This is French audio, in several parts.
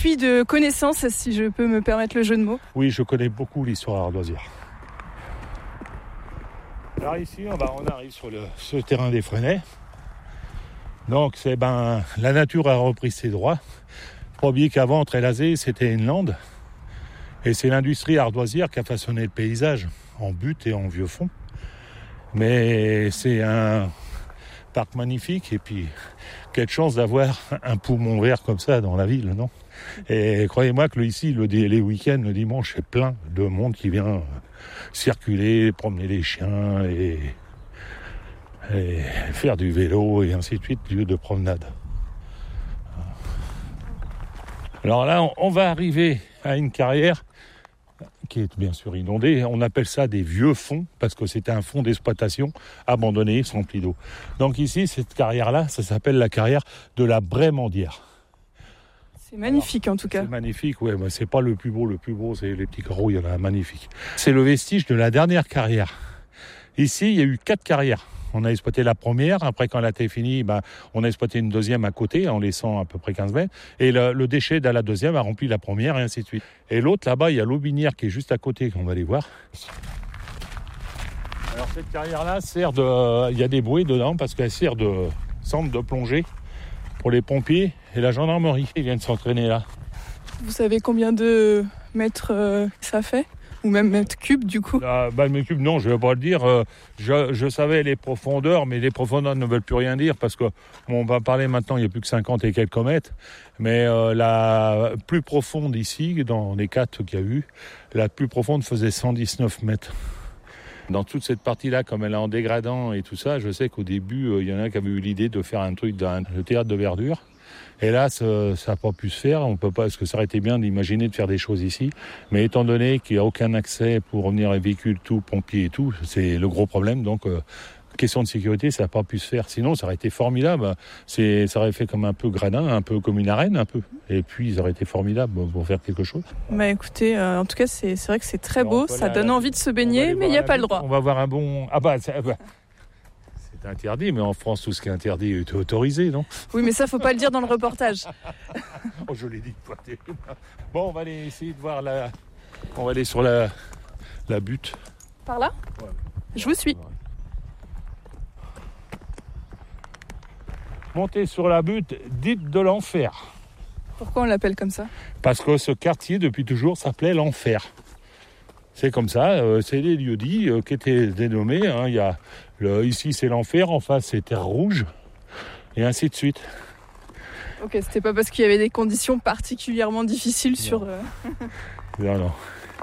puits de connaissances, si je peux me permettre le jeu de mots. Oui, je connais beaucoup l'histoire ardoisière. Alors ici, on arrive sur ce terrain des Fresnais. Donc, la nature a repris ses droits. Faut pas oublier qu'avant, Trélazé, c'était une lande. Et c'est l'industrie ardoisière qui a façonné le paysage, en butte et en vieux fond. Mais c'est un parc magnifique. Et puis, quelle chance d'avoir un poumon vert comme ça dans la ville, non ? Et croyez-moi que ici, les week-ends, le dimanche, c'est plein de monde qui vient circuler, promener les chiens et faire du vélo et ainsi de suite, lieu de promenade. Alors là, on va arriver à une carrière qui est bien sûr inondée. On appelle ça des vieux fonds parce que c'était un fonds d'exploitation abandonné, sans pli d'eau. Donc ici, cette carrière-là, ça s'appelle la carrière de la Brémandière. C'est magnifique. Alors, en tout cas. C'est magnifique, ouais, mais c'est pas le plus beau. Le plus beau, c'est les petits carreaux, il y en a un magnifique. C'est le vestige de la dernière carrière. Ici, il y a eu 4 carrières. On a exploité la première, après quand elle a été finie, on a exploité une deuxième à côté en laissant à peu près 15 mètres. Et le déchet de la deuxième a rempli la première et ainsi de suite. Et l'autre, là-bas, il y a l'Aubinière qui est juste à côté, qu'on va aller voir. Alors cette carrière-là sert il y a des bouées dedans parce qu'elle sert de centre de plongée pour les pompiers et la gendarmerie. Ils viennent s'entraîner là. Vous savez combien de mètres ça fait ? Ou même mètres cubes, du coup. Mètres cubes, non, je ne vais pas le dire. Je savais les profondeurs, mais les profondeurs ne veulent plus rien dire parce que, on va parler maintenant, il n'y a plus que 50 et quelques mètres. Mais la plus profonde ici, dans les 4 qu'il y a eu, la plus profonde faisait 119 mètres. Dans toute cette partie-là, comme elle est en dégradant et tout ça, je sais qu'au début, il y en a qui avaient eu l'idée de faire un truc le théâtre de verdure. Et là, ça n'a pas pu se faire. On peut pas, parce que ça aurait été bien d'imaginer de faire des choses ici. Mais étant donné qu'il n'y a aucun accès pour revenir les véhicules, tout, pompiers et tout, c'est le gros problème. Donc, question de sécurité, ça n'a pas pu se faire. Sinon, ça aurait été formidable. Ça aurait fait comme un peu gradin, un peu comme une arène, un peu. Et puis, ça aurait été formable pour faire quelque chose. Écoutez, en tout cas, c'est vrai que c'est très beau. Ça donne envie de se baigner, mais il n'y a pas le droit. On va voir un bon... C'est interdit, mais en France, tout ce qui est interdit est autorisé, non ? Oui, mais ça, faut pas le dire dans le reportage. Oh, je l'ai dit. Bon, on va aller essayer de voir On va aller sur la butte. Par là ? Ouais. Je vous suis. Monter sur la butte dite de l'enfer. Pourquoi on l'appelle comme ça ? Parce que ce quartier, depuis toujours, s'appelait l'enfer. C'est comme ça, c'est les lieux-dits qui étaient dénommés. Hein. Ici, c'est l'enfer, en face, c'est Terre Rouge, et ainsi de suite. Ok, c'était pas parce qu'il y avait des conditions particulièrement difficiles sur... Non.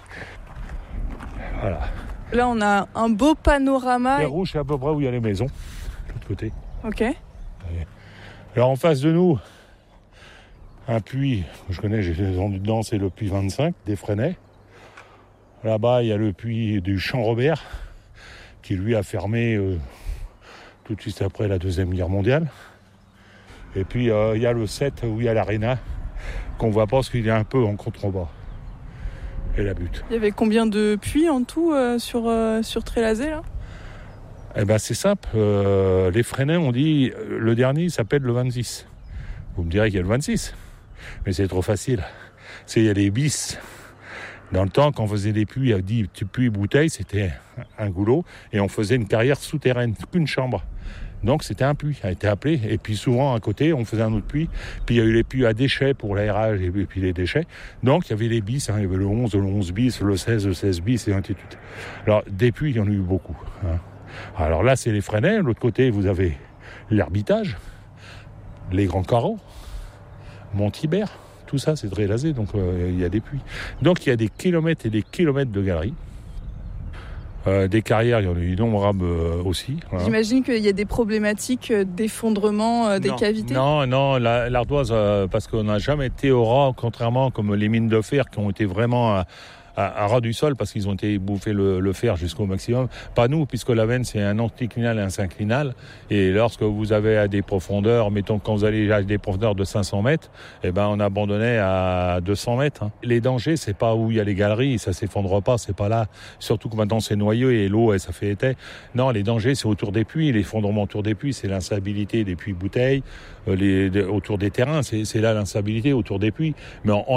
Voilà. Là, on a un beau panorama. Terre Rouge, c'est à peu près où il y a les maisons, de l'autre côté. Ok. Alors, en face de nous, un puits, je connais, j'ai entendu dedans, c'est le puits 25 des Fresnais. Là-bas, il y a le puits du Champ-Robert, qui lui a fermé tout de suite après la Deuxième Guerre mondiale. Et puis, il y a le 7 où il y a l'aréna, qu'on voit pas parce qu'il est un peu en contrebas. Et la butte. Il y avait combien de puits en tout sur Trélazé, là ? Eh ben, c'est simple. Les Fresnais ont dit, le dernier s'appelle le 26. Vous me direz qu'il y a le 26. Mais c'est trop facile. Il y a les bis. Dans le temps, quand on faisait des puits, à 10 puits bouteilles, c'était un goulot. Et on faisait une carrière souterraine, qu'une chambre. Donc c'était un puits, a été appelé. Et puis souvent, à côté, on faisait un autre puits. Puis il y a eu les puits à déchets pour l'aérage et puis les déchets. Donc il y avait les bis, il y avait le 11 bis, le 16 bis et ainsi de suite. Alors des puits, il y en a eu beaucoup. Alors là, c'est les Fresnais. De l'autre côté, vous avez l'Hermitage, les Grands Carreaux, Monthibert. Tout ça, c'est Trélazé, donc il y a des puits. Donc il y a des kilomètres et des kilomètres de galeries. Des carrières, il y en a eu innombrables aussi. Voilà. J'imagine qu'il y a des problématiques d'effondrement des cavités. Non, l'ardoise, parce qu'on n'a jamais été au ras, contrairement comme les mines de fer qui ont été vraiment à ras du sol parce qu'ils ont été bouffer le fer jusqu'au maximum. Pas nous, puisque la veine c'est un anticlinal et un synclinal. Et lorsque vous avez à des profondeurs, mettons quand vous allez à des profondeurs de 500 mètres, on abandonnait à 200 mètres. Les dangers, c'est pas où il y a les galeries, ça s'effondre pas, c'est pas là. Surtout que maintenant c'est noyau et l'eau, ça fait été. Non, les dangers, c'est autour des puits. L'effondrement autour des puits, c'est l'instabilité des puits bouteilles, autour des terrains, c'est là l'instabilité autour des puits. Mais